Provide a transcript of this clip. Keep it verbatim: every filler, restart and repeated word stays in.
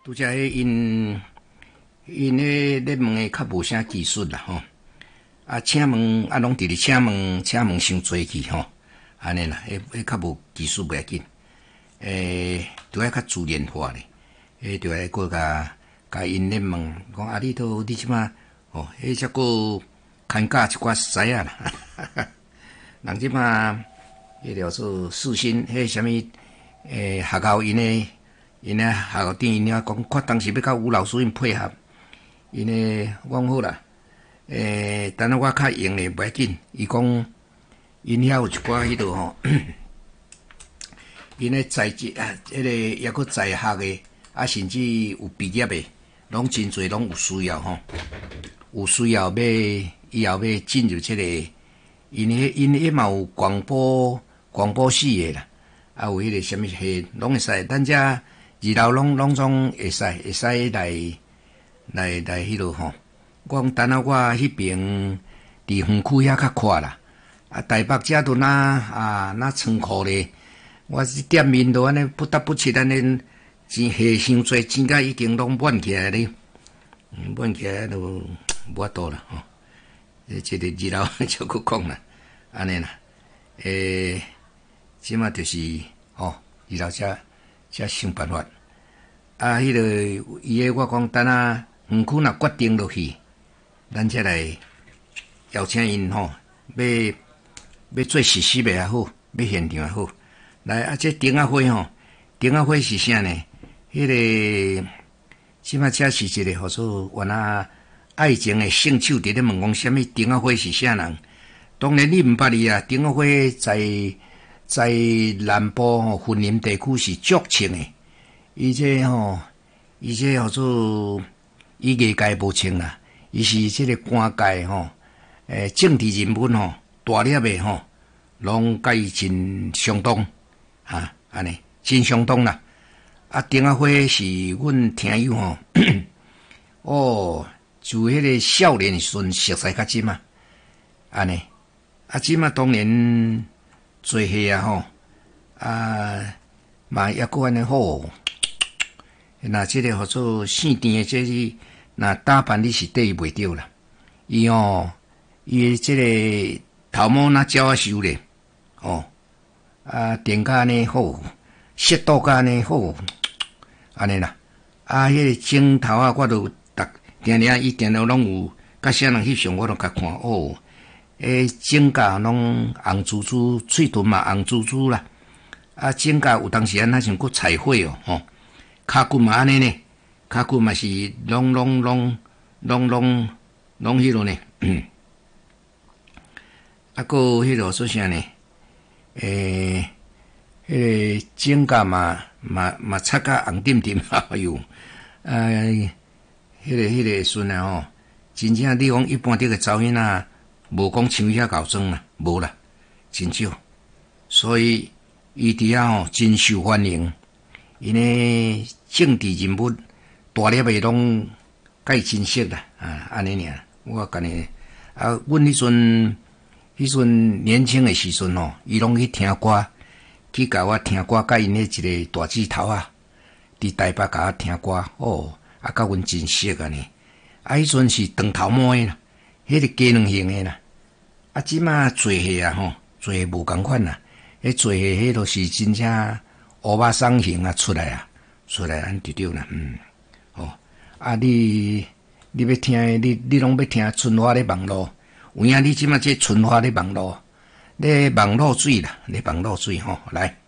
拄则迄因因迄咧问诶较无啥技术啦吼，啊请问啊拢直直请问请问伤济去吼，安尼啦，迄迄较无技术袂要紧，诶，拄爱较自然化咧，迄著爱搁甲甲因咧问，讲啊你都你即马哦，迄则搁牵教一寡师仔啦，人即马迄条做四新，迄啥物诶学校因诶。因咧学校长因遐讲，看当时要甲吴老师因配合，因咧我讲好啦，诶，等下我较用咧袂要紧。伊讲因遐有一寡迄落吼，因咧在职啊，迄个抑搁在学诶，啊甚至有毕业诶，拢真侪拢有需要吼，有需要要以后要进入即个，因迄因迄嘛有广播广播系诶啦，啊有迄个啥物系拢会使，咱遮。二楼拢拢总会使会使来来来迄落吼，我讲等下我迄边伫园区遐较快啦，啊台北遮都若啊若仓库咧，我店面都安尼不得不切安尼钱下伤济，钱甲已经拢满起来咧，满起来都无法度啦吼。即个二楼就搁讲啦，安尼啦，诶，即马就是吼二楼遮。才想办法，啊！迄、那个伊个我讲，等下园区若决定落去，咱才来邀请因吼，要要做实习的也好，要现场也好。来啊！这顶啊会吼，顶啊会是啥呢？迄、那个即马这是一个号做原啊爱情的圣手伫咧问讲，啥物顶啊会是啥人？当然你毋捌伊啊，顶啊会在。在南部吼，云林地区是足清诶，伊这吼，伊这号做伊业界无清啦，伊是即个官界吼，诶，政治人物吼，大粒诶吼，拢甲伊真相当啊，安尼真相当啦。啊，丁阿辉是阮听友吼，哦，就迄个少年时阵熟悉较深啊，安尼，啊，即嘛当然。做戏啊吼，啊嘛抑搁安尼好，那即个号做姓田诶，这是那打扮你是对伊袂着啦。伊吼，伊即个头毛那鸟啊收咧，哦，啊电甲呢好，舌头甲呢好，安尼啦。啊，迄个镜头啊，我都逐定定伊定定拢有，甲啥人翕相我都甲看哦。诶，指甲拢红珠珠，喙唇嘛红珠珠啦。啊，指甲有当时啊，那像搁彩绘哦，吼，骹骨嘛安尼呢，骹骨嘛是拢拢拢拢拢拢迄落呢。啊，搁迄落说啥呢？诶，迄个指甲嘛嘛嘛擦甲红点点，哎哟，啊，迄个迄个孙啊吼，真正你讲一般这个查某囡仔。无讲像遐搞装啦，无啦，真少。所以伊伫遐吼真受欢迎。因为政治人物大粒诶拢甲伊真熟啦，啊，安尼尔。我甲你啊，阮迄阵迄阵年轻诶时阵吼，伊拢去听歌，去甲我听歌，甲因迄一个大指头啊，伫台北甲我听歌，哦，啊，甲阮真熟安尼。啊，迄阵是长头毛诶啦。迄个机能型诶啦，啊，即马做戏啊吼，做戏无共款啦。迄做戏迄都是真正乌巴桑型啊出来啊，出来安就对啦，嗯，哦，啊你你要听，你你拢要听春花咧网络，有影你即马这春花咧网络，咧网络水啦，咧网络水吼，来。